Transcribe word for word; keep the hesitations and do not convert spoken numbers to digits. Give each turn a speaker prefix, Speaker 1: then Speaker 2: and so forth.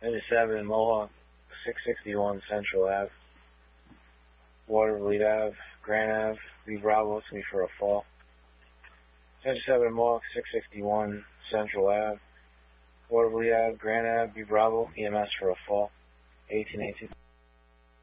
Speaker 1: seven Mohawk, six sixty-one Central Ave, Watervliet Ave, Grand Ave, B Bravo, it's going to be for a fall. seven Mohawk, six sixty-one Central Ave, Watervliet Ave, Grand Ave, B Bravo, E M S for a fall, eighteen eighteen.